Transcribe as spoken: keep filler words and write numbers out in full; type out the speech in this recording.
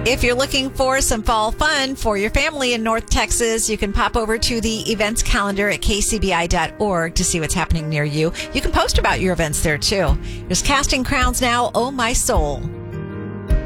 If you're looking for some fall fun for your family in North Texas, you can pop over to the events calendar at k c b i dot org to see what's happening near you. You can post about your events there, too. There's Casting Crowns now, Oh My Soul.